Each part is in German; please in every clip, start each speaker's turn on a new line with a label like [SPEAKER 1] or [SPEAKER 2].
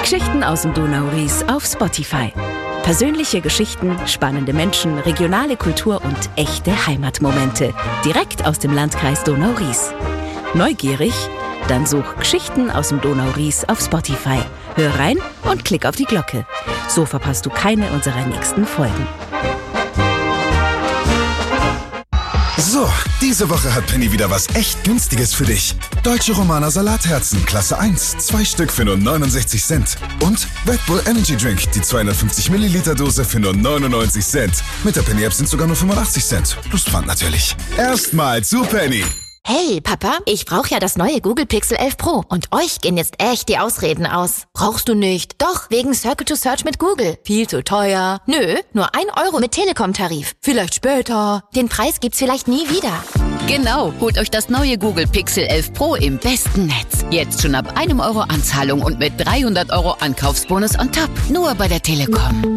[SPEAKER 1] Geschichten aus dem Donau-Ries auf Spotify. Persönliche Geschichten, spannende Menschen, regionale Kultur und echte Heimatmomente. Direkt aus dem Landkreis Donau-Ries. Neugierig? Dann such Geschichten aus dem Donau-Ries auf Spotify. Hör rein und klick auf die Glocke. So verpasst du keine unserer nächsten Folgen.
[SPEAKER 2] So, diese Woche hat Penny wieder was echt Günstiges für dich. Deutsche Romaner Salatherzen, Klasse 1, 2 Stück für nur 69 Cent. Und Red Bull Energy Drink, die 250 Milliliter Dose für nur 99 Cent. Mit der Penny-App sind sogar nur 85 Cent. Plus Pfand natürlich. Erstmal zu Penny.
[SPEAKER 3] Hey, Papa, ich brauche ja das neue Google Pixel 11 Pro und euch gehen jetzt echt die Ausreden aus. Brauchst du nicht? Doch, wegen Circle to Search mit Google. Viel zu teuer. Nö, nur 1 Euro mit Telekom-Tarif. Vielleicht später. Den Preis gibt's vielleicht nie wieder.
[SPEAKER 4] Genau, holt euch das neue Google Pixel 11 Pro im besten Netz. Jetzt schon ab 1 Euro Anzahlung und mit 300 Euro Ankaufsbonus on top. Nur bei der Telekom.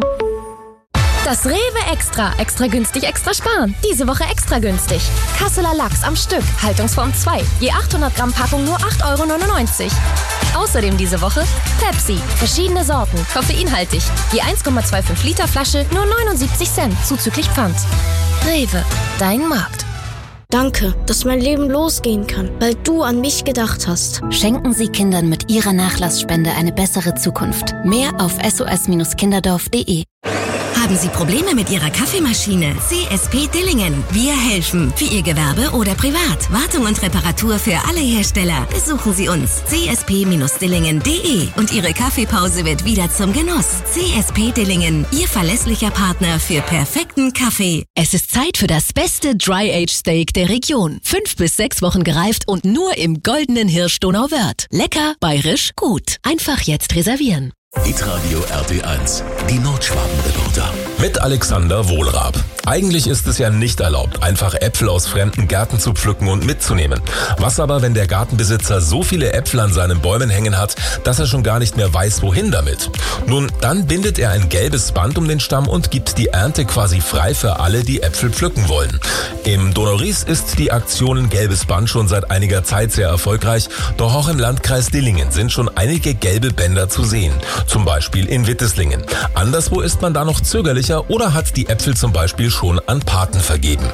[SPEAKER 5] Das Rewe Extra. Extra günstig, extra sparen. Diese Woche extra günstig. Kasseler Lachs am Stück. Haltungsform 2. Je 800 Gramm Packung nur 8,99 Euro. Außerdem diese Woche Pepsi. Verschiedene Sorten. Koffeinhaltig. Je 1,25 Liter Flasche nur 79 Cent. Zuzüglich Pfand. Rewe. Dein Markt.
[SPEAKER 6] Danke, dass mein Leben losgehen kann, weil du an mich gedacht hast.
[SPEAKER 7] Schenken Sie Kindern mit Ihrer Nachlassspende eine bessere Zukunft. Mehr auf sos-kinderdorf.de.
[SPEAKER 8] Haben Sie Probleme mit Ihrer Kaffeemaschine? CSP Dillingen. Wir helfen. Für Ihr Gewerbe oder privat. Wartung und Reparatur für alle Hersteller. Besuchen Sie uns. csp-dillingen.de. Und Ihre Kaffeepause wird wieder zum Genuss. CSP Dillingen. Ihr verlässlicher Partner für perfekten Kaffee.
[SPEAKER 9] Es ist Zeit für das beste Dry-Age-Steak der Region. 5 bis 6 Wochen gereift und nur im goldenen Hirsch Donauwörth. Lecker, bayerisch, gut. Einfach jetzt reservieren.
[SPEAKER 10] Hitradio RT1, die Nordschwaben-Reporter. Mit Alexander Wohlrab. Eigentlich ist es ja nicht erlaubt, einfach Äpfel aus fremden Gärten zu pflücken und mitzunehmen. Was aber, wenn der Gartenbesitzer so viele Äpfel an seinen Bäumen hängen hat, dass er schon gar nicht mehr weiß, wohin damit? Nun, dann bindet er ein gelbes Band um den Stamm und gibt die Ernte quasi frei für alle, die Äpfel pflücken wollen. Im Donau-Ries ist die Aktion Gelbes Band schon seit einiger Zeit sehr erfolgreich, doch auch im Landkreis Dillingen sind schon einige gelbe Bänder zu sehen. Zum Beispiel in Witteslingen. Anderswo ist man da noch zögerlicher oder hat die Äpfel zum Beispiel schon an Paten vergeben.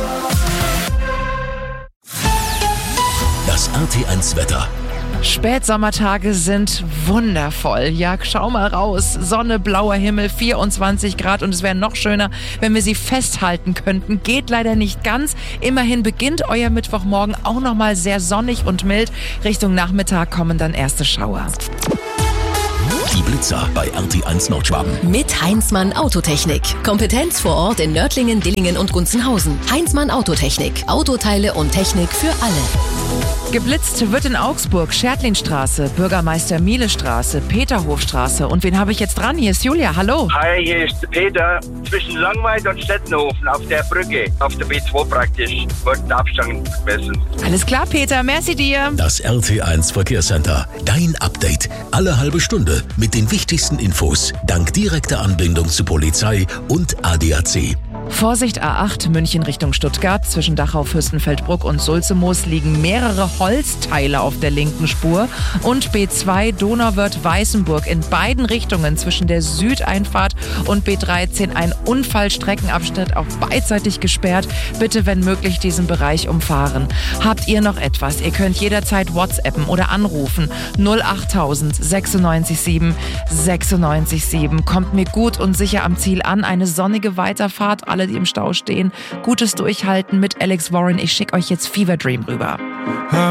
[SPEAKER 10] Das RT1 Wetter.
[SPEAKER 11] Spätsommertage sind wundervoll. Ja, schau mal raus. Sonne, blauer Himmel, 24 Grad und es wäre noch schöner, wenn wir sie festhalten könnten. Geht leider nicht ganz. Immerhin beginnt euer Mittwochmorgen auch nochmal sehr sonnig und mild. Richtung Nachmittag kommen dann erste Schauer.
[SPEAKER 10] Die Blitzer bei RT1 Nordschwaben.
[SPEAKER 9] Mit Heinzmann Autotechnik. Kompetenz vor Ort in Nördlingen, Dillingen und Gunzenhausen. Heinzmann Autotechnik. Autoteile und Technik für alle.
[SPEAKER 11] Geblitzt wird in Augsburg Schertlinstraße, Bürgermeister Miele Straße, Peterhofstraße. Und wen habe ich jetzt dran? Hier ist Julia, hallo.
[SPEAKER 12] Hi, hier ist Peter. Zwischen Langweid und Stettenhofen auf der Brücke, auf der B2 praktisch, wird der Abstand gemessen.
[SPEAKER 11] Alles klar, Peter, merci dir.
[SPEAKER 10] Das RT1 Verkehrscenter. Dein Update. Alle halbe Stunde mit den wichtigsten Infos. Dank direkter Anbindung zu Polizei und ADAC.
[SPEAKER 11] Vorsicht A8 München Richtung Stuttgart. Zwischen Dachau, Fürstenfeldbruck und Sulzemoos liegen mehrere Holzteile auf der linken Spur. Und B2 Donauwörth-Weißenburg in beiden Richtungen zwischen der Südeinfahrt und B13 ein Unfallstreckenabschnitt auch beidseitig gesperrt. Bitte, wenn möglich, diesen Bereich umfahren. Habt ihr noch etwas? Ihr könnt jederzeit WhatsAppen oder anrufen. 08000 96 7 96 7. Kommt mir gut und sicher am Ziel an. Eine sonnige Weiterfahrt. Alle, die im Stau stehen. Gutes Durchhalten mit Alex Warren. Ich schicke euch jetzt Fever Dream rüber.